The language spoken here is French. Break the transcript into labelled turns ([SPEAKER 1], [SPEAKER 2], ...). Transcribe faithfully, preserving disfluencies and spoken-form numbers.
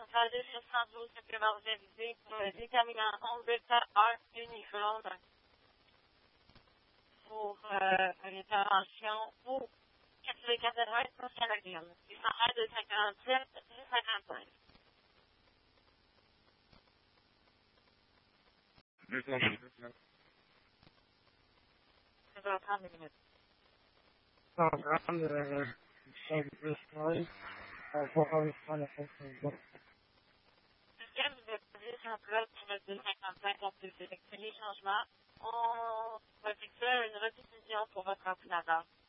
[SPEAKER 1] chargé sur cent douze suppléments réalisés pour le déterminant onze Delta un uniforme pour euh, une intervention au quatre-vingt-quatre kilomètres pour Canadienne. Il s'arrête de cinquante-sept et cinquante-cinq. Ça va prendre une minute.
[SPEAKER 2] Ça va prendre euh, cinq dix minutes. On pourra reprendre la fonction.
[SPEAKER 1] Quand vous êtes posé sur un pilote pour le deux cinquante-cinq, on peut effectuer les changements. On va effectuer une rediffusion pour votre ordinateur.